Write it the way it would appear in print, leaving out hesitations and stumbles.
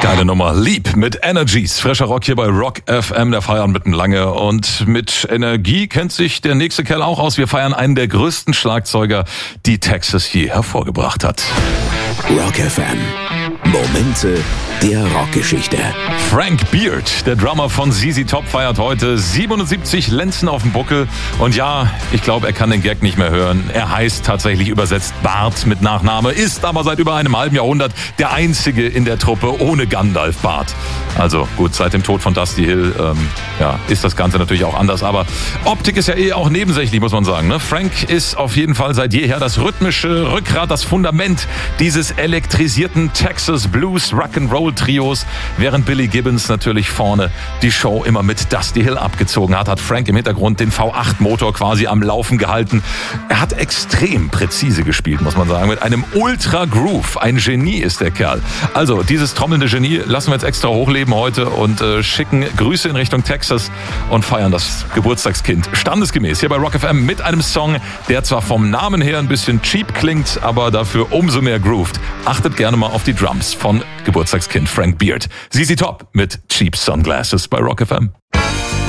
Geile Nummer. Lieb mit Energies. Frischer Rock hier bei Rock FM. Der feiern mitten lange. Und mit Energie kennt sich der nächste Kerl auch aus. Wir feiern einen der größten Schlagzeuger, die Texas je hervorgebracht hat. Rock FM. Momente der Rockgeschichte. Frank Beard, der Drummer von ZZ Top, feiert heute 77 Lenzen auf dem Buckel. Und ja, ich glaube, er kann den Gag nicht mehr hören. Er heißt tatsächlich übersetzt Bart mit Nachname, ist aber seit über einem halben Jahrhundert der einzige in der Truppe ohne Gandalf-Bart. Also gut, seit dem Tod von Dusty Hill ist das Ganze natürlich auch anders. Aber Optik ist ja auch nebensächlich, muss man sagen. Ne? Frank ist auf jeden Fall seit jeher das rhythmische Rückgrat, das Fundament dieses elektrisierten Texas Blues Rock'n'Roll Trios, während Billy Gibbons natürlich vorne die Show immer mit Dusty Hill abgezogen hat Frank im Hintergrund den V8-Motor quasi am Laufen gehalten. Er hat extrem präzise gespielt, muss man sagen, mit einem Ultra-Groove. Ein Genie ist der Kerl. Also dieses trommelnde Genie lassen wir jetzt extra hochleben heute und schicken Grüße in Richtung Texas und feiern das Geburtstagskind standesgemäß hier bei Rock FM mit einem Song, der zwar vom Namen her ein bisschen cheap klingt, aber dafür umso mehr grooved. Achtet gerne mal auf die Drums von Geburtstagskind Frank Beard. ZZ Top mit Cheap Sunglasses bei Rock FM.